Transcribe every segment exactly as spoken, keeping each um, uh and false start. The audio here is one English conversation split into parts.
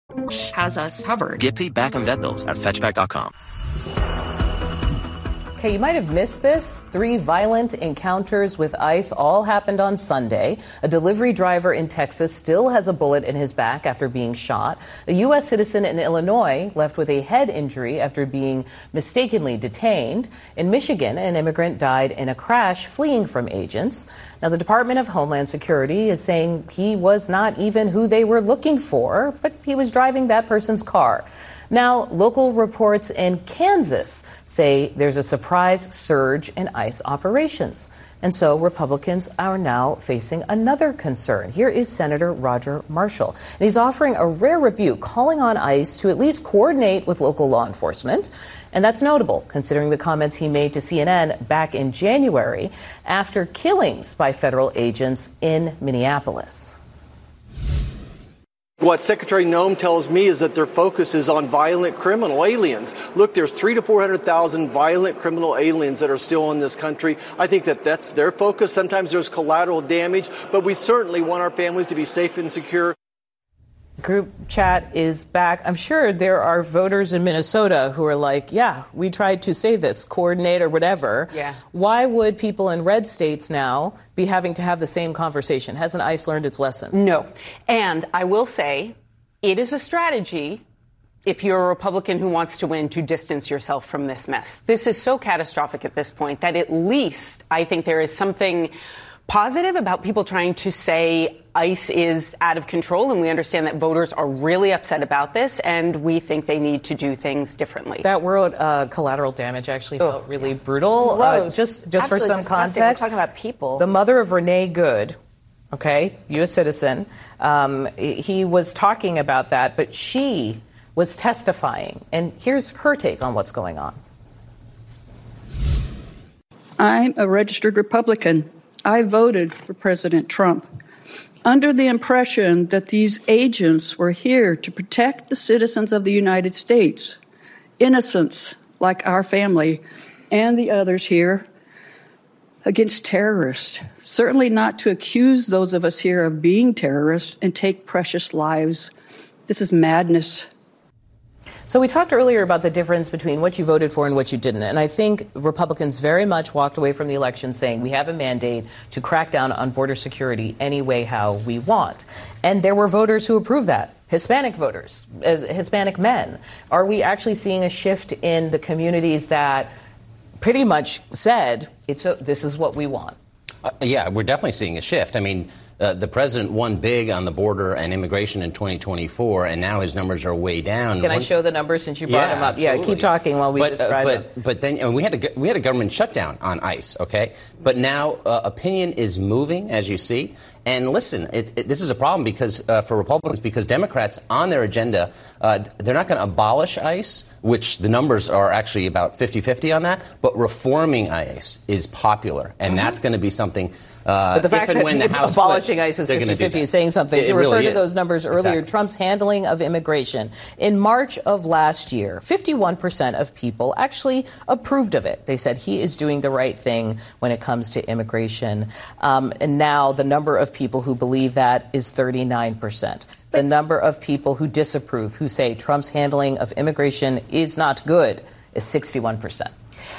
has us covered. Get paid back on vet bills at fetchback dot com. Okay, you might have missed this. Three violent encounters with ICE all happened on Sunday. A delivery driver in Texas still has a bullet in his back after being shot. A U S citizen in Illinois left with a head injury after being mistakenly detained. In Michigan, an immigrant died in a crash fleeing from agents. Now, the Department of Homeland Security is saying he was not even who they were looking for, but he was driving that person's car. Now, local reports in Kansas say there's a surprise surge in ICE operations. And so Republicans are now facing another concern. Here is Senator Roger Marshall. And he's offering a rare rebuke, calling on ICE to at least coordinate with local law enforcement. And that's notable, considering the comments he made to C N N back in January after killings by federal agents in Minneapolis. What Secretary Noem tells me is that their focus is on violent criminal aliens. Look, there's three to four hundred thousand violent criminal aliens that are still in this country. I think that that's their focus. Sometimes there's collateral damage, but we certainly want our families to be safe and secure. Group chat is back. I'm sure there are voters in Minnesota who are like, yeah, we tried to say this, coordinate or whatever. Yeah. Why would people in red states now be having to have the same conversation? Hasn't ICE learned its lesson? No. And I will say it is a strategy, if you're a Republican who wants to win, to distance yourself from this mess. This is so catastrophic at this point that at least I think there is something positive about people trying to say ICE is out of control, and we understand that voters are really upset about this, and we think they need to do things differently. That word uh, collateral damage actually felt really brutal. Uh, just just for some disgusting. context, We're talking about people. The mother of Renee Good, okay, U S citizen, um, he was talking about that, but she was testifying, and here's her take on what's going on. I'm a registered Republican. I voted for President Trump under the impression that these agents were here to protect the citizens of the United States, innocents like our family and the others here, against terrorists. Certainly not to accuse those of us here of being terrorists and take precious lives. This is madness. So we talked earlier about the difference between what you voted for and what you didn't. And I think Republicans very much walked away from the election saying we have a mandate to crack down on border security any way how we want. And there were voters who approved that. Hispanic voters, uh, Hispanic men. Are we actually seeing a shift in the communities that pretty much said it's a, this is what we want? Uh, yeah, we're definitely seeing a shift. I mean, Uh, the president won big on the border and immigration in twenty twenty-four, and now his numbers are way down. Can One, I show the numbers since you brought yeah, them up? Absolutely. Yeah, keep talking while we but, describe uh, it. But, but then and we had a we had a government shutdown on ICE. Okay, but now uh, opinion is moving, as you see. And listen, it, it, this is a problem because uh, for Republicans, because Democrats on their agenda, uh, they're not going to abolish ICE, which the numbers are actually about fifty-fifty on that, but reforming ICE is popular, and mm-hmm. that's going to be something. Uh, but the fact if and that when the House abolishing flips, ICE is fifty-fifty is saying something. It, to it refer really to is. those numbers earlier, exactly. Trump's handling of immigration. In March of last year, fifty-one percent of people actually approved of it. They said he is doing the right thing when it comes to immigration. Um, and now the number of people who believe that is thirty-nine percent. The number of people who disapprove, who say Trump's handling of immigration is not good, is sixty-one percent.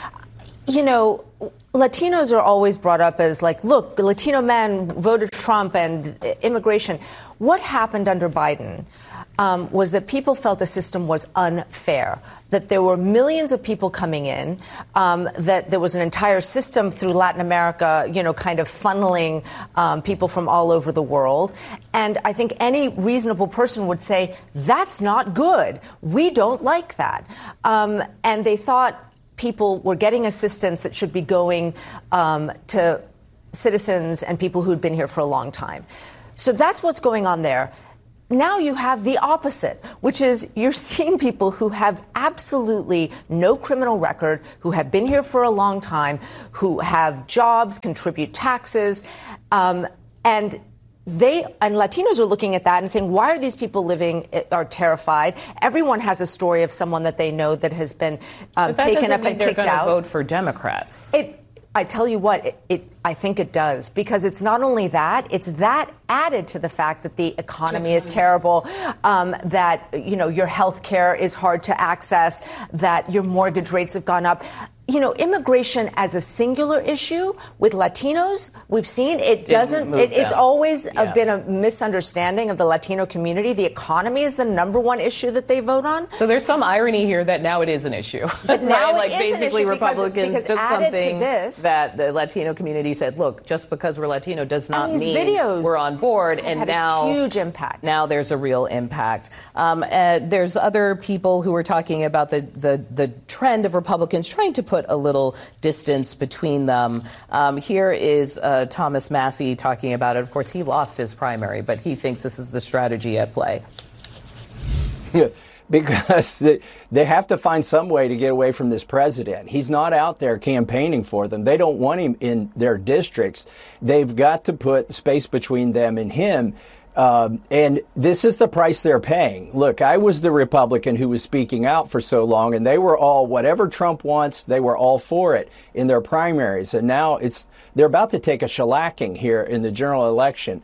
You know, Latinos are always brought up as like, look, the Latino men voted Trump and immigration. What happened under Biden um, was that people felt the system was unfair, that there were millions of people coming in, um, that there was an entire system through Latin America, you know, kind of funneling um, people from all over the world. And I think any reasonable person would say, that's not good. We don't like that. Um, and they thought people were getting assistance that should be going um, to citizens and people who'd been here for a long time. So that's what's going on there. Now you have the opposite, which is you're seeing people who have absolutely no criminal record, who have been here for a long time, who have jobs, contribute taxes, um, and They and Latinos are looking at that and saying, why are these people living, are terrified? Everyone has a story of someone that they know that has been um, but that taken doesn't up mean and they're kicked gonna out. Vote for Democrats. It, I tell you what, it, it, I think it does, because it's not only that, it's that added to the fact that the economy is terrible, um, that, you know, your health care is hard to access, that your mortgage rates have gone up. You know, immigration as a singular issue with Latinos, we've seen it doesn't, it, it's always yeah. been a misunderstanding of the Latino community. The economy is the number one issue that they vote on. So there's some irony here that now it is an issue. But now right? Like it is basically an issue Republicans because, because took something this, that the Latino community said, look, just because we're Latino does not and these mean videos we're on board. And had now, a huge impact. Now there's a real impact. Um, uh, there's other people who are talking about the, the, the trend of Republicans trying to put a little distance between them. Um, here is uh, Thomas Massie talking about it. Of course, he lost his primary, but he thinks this is the strategy at play. Yeah, because they, they have to find some way to get away from this president. He's not out there campaigning for them. They don't want him in their districts. They've got to put space between them and him. Um, and this is the price they're paying. Look, I was the Republican who was speaking out for so long, and they were all, whatever Trump wants, they were all for it in their primaries. And now it's they're about to take a shellacking here in the general election.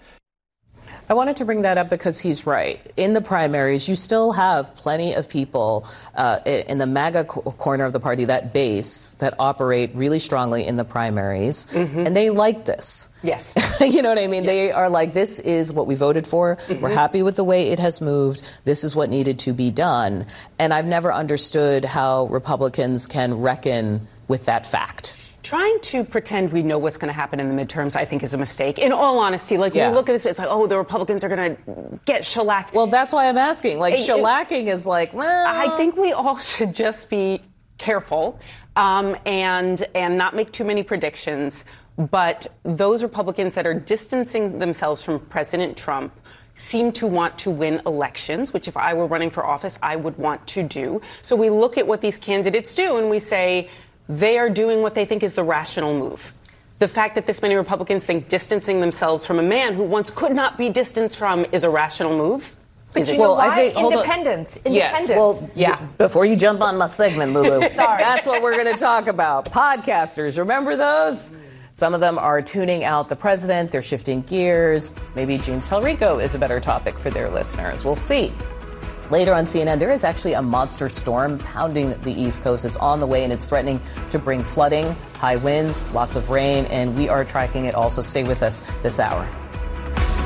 I wanted to bring that up because he's right. In the primaries, you still have plenty of people uh, in the MAGA co- corner of the party, that base, that operate really strongly in the primaries. Mm-hmm. And they like this. Yes. You know what I mean? Yes. They are like, this is what we voted for. Mm-hmm. We're happy with the way it has moved. This is what needed to be done. And I've never understood how Republicans can reckon with that fact. Trying to pretend we know what's going to happen in the midterms, I think, is a mistake. In all honesty, like, yeah. we look at this, it's like, oh, the Republicans are going to get shellacked. Well, that's why I'm asking. Like, it, shellacking it, is like, well... I think we all should just be careful um, and and not make too many predictions. But those Republicans that are distancing themselves from President Trump seem to want to win elections, which if I were running for office, I would want to do. So we look at what these candidates do and we say, they are doing what they think is the rational move. The fact that this many Republicans think distancing themselves from a man who once could not be distanced from is a rational move. But you know well, I think, independence. On. Independence. Yes. Well, yeah. Before you jump on my segment, Lulu. Sorry. That's what we're going to talk about. Podcasters. Remember those? Some of them are tuning out the president. They're shifting gears. Maybe James Talrico is a better topic for their listeners. We'll see. Later on C N N, there is actually a monster storm pounding the East Coast. It's on the way, and it's threatening to bring flooding, high winds, lots of rain, and we are tracking it also. Stay with us this hour.